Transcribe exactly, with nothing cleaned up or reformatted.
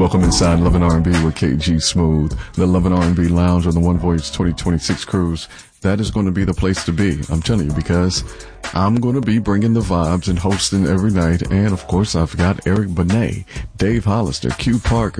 Welcome inside Love and R and B with K G Smooth, the Love and R and B Lounge on the One Voice twenty twenty-six cruise. That is going to be the place to be, I'm telling you, because I'm going to be bringing the vibes and hosting every night. And, of course, I've got Eric Benet, Dave Hollister, Q Parker,